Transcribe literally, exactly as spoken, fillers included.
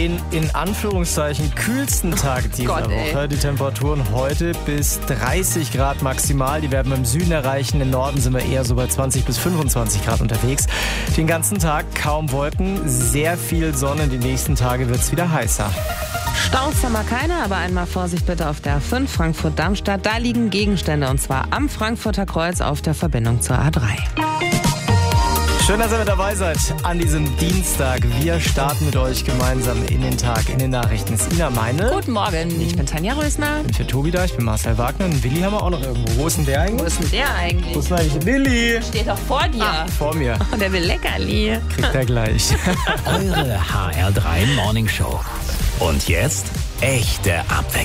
den in Anführungszeichen kühlsten Tag dieser Gott, Woche. ey. Die Temperaturen heute bis dreißig Grad maximal. Die werden wir im Süden erreichen. Im Norden sind wir eher so bei zwanzig bis fünfundzwanzig Grad unterwegs. Den ganzen Tag kaum Wolken, sehr viel Sonne. Die nächsten Tage wird es wieder heißer. Staus haben wir keine, aber einmal Vorsicht bitte auf der A fünf Frankfurt-Darmstadt. Da liegen Gegenstände und zwar am Frankfurter Kreuz auf der Verbindung zur A drei. Schön, dass ihr mit dabei seid an diesem Dienstag. Wir starten mit euch gemeinsam in den Tag, in den Nachrichten. Es ist Ina Meine. Guten Morgen, ich bin Tanja Rösner. Ich bin für Tobi da, ich bin Marcel Wagner und Willi haben wir auch noch irgendwo. Wo ist denn der eigentlich? Wo ist denn der eigentlich? Wo ist denn eigentlich Willi? Steht doch vor dir. Ah, vor mir. Und der will Leckerli. Kriegt er gleich. Eure H R drei Morning Show. Und jetzt echte Abwechslung.